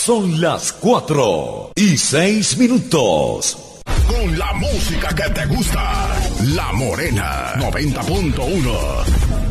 Son las 4:06. Con la música que te gusta, La Morena 90.1.